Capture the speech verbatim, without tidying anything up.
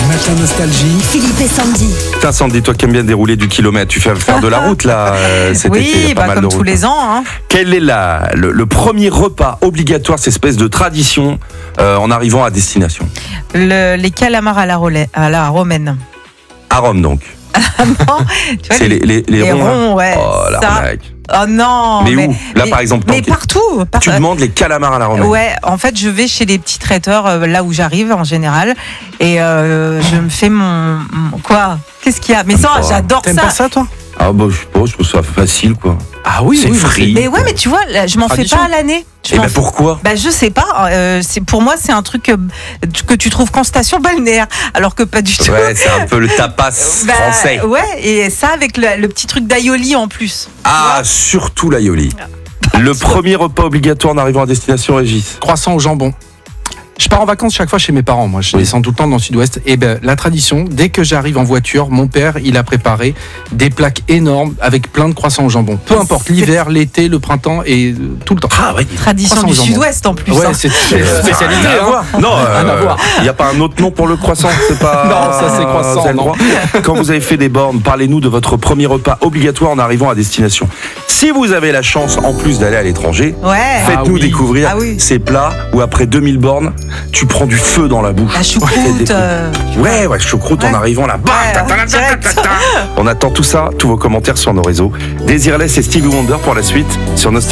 Matin Nostalgie. Philippe et Sandy. Putain, Sandy, toi qui aimes bien dérouler du kilomètre, tu fais faire de la route là euh, cet oui, été, il y a pas bah, mal comme de tous routes. les ans. Hein. Quel est la, le, le premier repas obligatoire, cette espèce de tradition euh, en arrivant à destination? Le, les calamars à la, rolais, à la romaine. À Rome donc. Non, tu vois, C'est les, les, les, les ronds, hein. ronds, ouais. Oh ça. l'arnaque. Oh non. Mais où? Là, par exemple, Mais tant- partout. par- Tu demandes les calamars à la romaine. Ouais, en fait, je vais chez les petits traiteurs euh, là où j'arrive en général et euh, je me fais mon, mon- quoi? Qu'est-ce qu'il y a? Mais ça, Oh. j'adore T'aimes ça. pas ça, toi? Ah bah je sais pas, je trouve ça facile quoi. Ah oui, C'est oui, frit. Mais ouais, mais tu vois, là, je m'en fais Tradition. pas à l'année. Je Et m'en ben fais- pourquoi? Bah je sais pas. euh, c'est pour moi c'est un truc que, que tu trouves qu'en station balnéaire, alors que pas du tout. Ouais, c'est un peu le tapas Bah, français. Ouais, et ça avec le, le petit truc d'aïoli en plus. Ah, surtout l'aïoli. Le premier repas obligatoire en arrivant à destination, Régis. Croissant au jambon. Je pars en vacances chaque fois chez mes parents. Moi, je Oui. descends tout le temps dans le sud-ouest. Et ben, la tradition, dès que j'arrive en voiture, mon père, il a préparé des plaques énormes avec plein de croissants au jambon. Peu importe, l'hiver, l'été, le printemps et euh, tout le temps. Ah ouais. Tradition Croissant du au jambon. sud-ouest en plus. Ouais, hein. c'est c'est spécialité. Rien à hein. voir. Non, Rien à euh, voir. il n'y a pas un autre nom pour le croissant, c'est pas. Non, ça, c'est croissant, vous avez le non. droit. Quand vous avez fait des bornes, parlez-nous de votre premier repas obligatoire en arrivant à destination. Si vous avez la chance, en plus d'aller à l'étranger, Ouais. faites-nous oui. découvrir Ah oui. ces plats où après deux mille bornes, tu prends du feu dans la bouche. La choucroute. Faites des- euh, Ouais, ouais, choucroute en Ouais. arrivant là. Bam, Ouais, ta, ta, ta, ta, direct. ta, ta. On attend tout ça, tous vos commentaires sur nos réseaux. Desireless et Stevie Wonder pour la suite sur Nostalgie.